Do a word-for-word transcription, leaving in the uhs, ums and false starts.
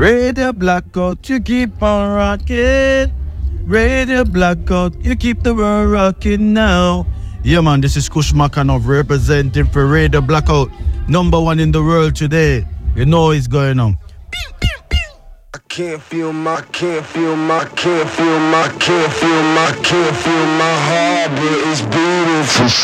Radio Blackout, you keep on rocking. Radio Blackout, you keep the world rocking now. Yeah, man, this is Kush Makanov representing for Radio Blackout, number one in the world today. You know what's going on. I can't feel my, can't feel my, can't feel my, can't feel my, can't feel my heart, but it's beating for